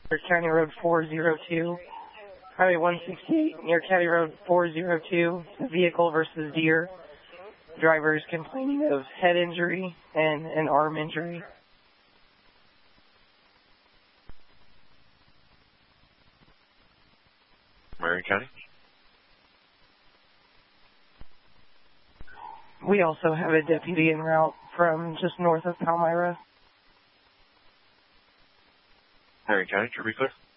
County Road 402, Highway 168 near County Road 402, vehicle versus deer. Driver is complaining of head injury and an arm injury. Marion County? We also have a deputy en route from just north of Palmyra. Marion County, to be clear?